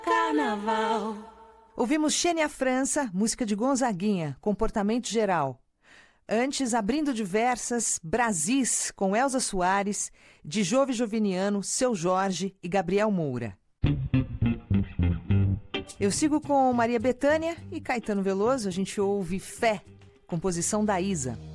Carnaval. Ouvimos Xênia França, música de Gonzaguinha, Comportamento Geral. Antes, Abrindo Diversas, Brasis, com Elza Soares, Djove Joviniano, Seu Jorge e Gabriel Moura. Eu sigo com Maria Bethânia e Caetano Veloso, a gente ouve Fé, composição da Isa.